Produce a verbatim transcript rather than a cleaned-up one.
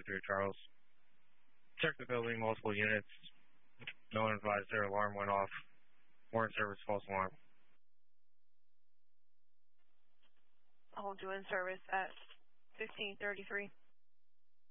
thirty-three, Charles. Check the building, multiple units. No one advised their alarm went off. Warrant service, false alarm. I'll hold you in service at fifteen thirty-three.